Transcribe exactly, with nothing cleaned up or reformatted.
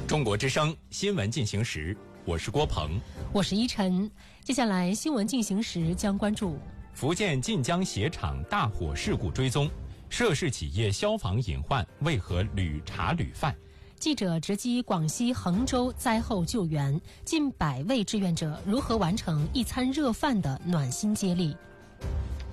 中国之声新闻进行时，我是郭鹏， 我是依晨。接下来新闻进行时将关注福建晋江鞋厂大火事故追踪，涉事企业消防隐患为何屡查屡犯？ 记者直击广西衡州灾后救援，近百位志愿者如何完成一餐热饭的暖心接力。